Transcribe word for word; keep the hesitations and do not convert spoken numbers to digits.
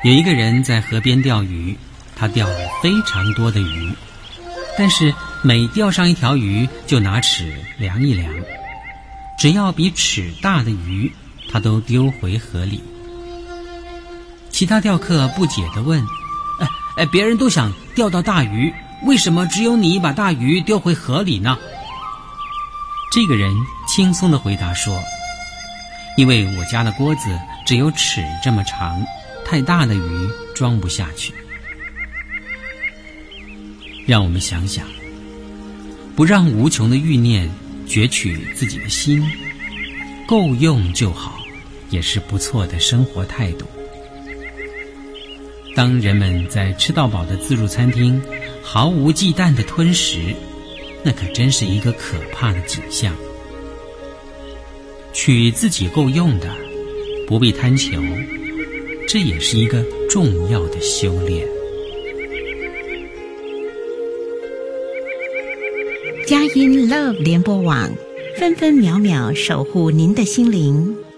有一个人在河边钓鱼，他钓了非常多的鱼，但是每钓上一条鱼就拿尺量一量，只要比尺大的鱼他都丢回河里。其他钓客不解地问，哎哎，别人都想钓到大鱼，为什么只有你把大鱼丢回河里呢？这个人轻松地回答说，因为我家的锅子只有尺这么长，太大的鱼装不下去。让我们想想，不让无穷的欲念攫取自己的心，够用就好，也是不错的生活态度。当人们在吃到饱的自助餐厅毫无忌惮地吞食，那可真是一个可怕的景象。取自己够用的，不必贪求，这也是一个重要的修炼。 佳音 Love 联播网，分分秒秒守护您的心灵。